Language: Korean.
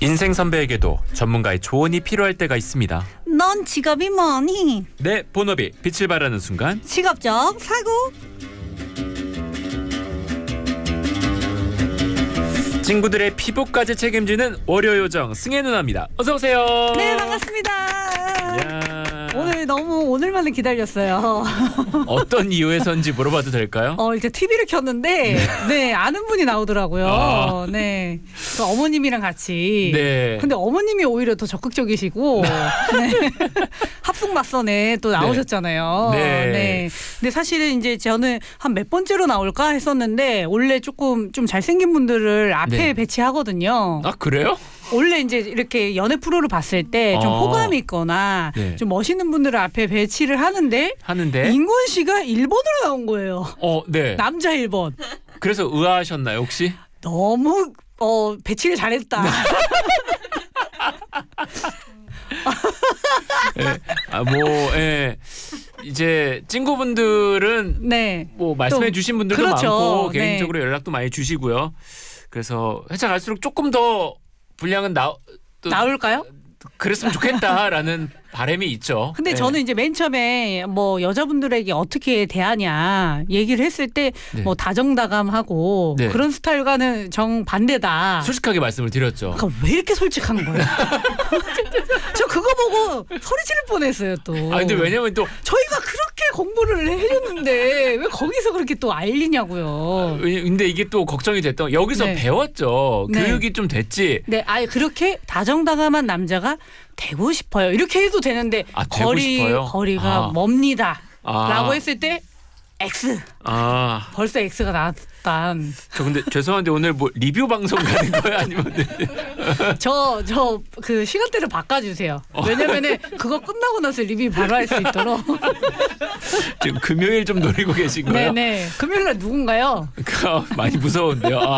인생 선배에게도 전문가의 조언이 필요할 때가 있습니다. 넌 직업이 뭐니? 내 본업이 빛을 발하는 순간 직업적 사고. 친구들의 피부까지 책임지는 월요요정 승혜 누나입니다. 어서 오세요. 네, 반갑습니다. 야. 너무 오늘만을 기다렸어요. 어떤 이유에서인지 물어봐도 될까요? 이제 TV를 켰는데 네, 아는 분이 나오더라고요. 네. 그 어머님이랑 같이. 네. 근데 어머님이 오히려 더 적극적이시고 네. 합숙 맞선에 또 나오셨잖아요. 네. 네. 근데 사실은 이제 저는 한 몇 번째로 나올까 했었는데 원래 조금 좀 잘생긴 분들을 앞에 네. 배치하거든요. 아, 그래요? 원래 이제 이렇게 연애 프로를 봤을 때 좀 호감이 있거나 네. 좀 멋있는 분들을 앞에 배치를 하는데 인권 씨가 1번으로 나온 거예요. 네. 남자 1번. 그래서 의아하셨나요, 혹시? 너무 배치를 잘했다. 네. 이제 친구분들은 네. 뭐 말씀해 주신 분들도 그렇죠. 많고 네. 개인적으로 연락도 많이 주시고요. 그래서 회차 갈수록 조금 더 분량은 나올까요? 그랬으면 좋겠다라는 바람이 있죠. 근데 네. 저는 이제 맨 처음에 뭐 여자분들에게 어떻게 대하냐 얘기를 했을 때 뭐 네. 다정다감하고 네. 그런 스타일과는 정반대다. 솔직하게 말씀을 드렸죠. 왜 이렇게 솔직한 거야? 저 그거 보고 소리 지를 뻔했어요 또. 근데 왜냐면 또 저희가 그렇게 공부를 해줬는데 왜 거기서 그렇게 또 알리냐고요. 근데 이게 또 걱정이 됐던 여기서 네. 배웠죠. 네. 교육이 좀 됐지. 네, 그렇게 다정다감한 남자가 되고 싶어요. 이렇게 해도 되는데 되고 싶어요? 거리가 멉니다. 아. 라고 했을 때 X. 벌써 X가 나왔다. 저 근데 죄송한데 오늘 뭐 리뷰 방송 가는 거야 아니면 저 그 시간대를 바꿔주세요. 왜냐면은 그거 끝나고 나서 리뷰 바로 할 수 있도록. 지금 금요일 좀 노리고 계신 거예요? 네네. 금요일날 누군가요? 많이 무서운데요.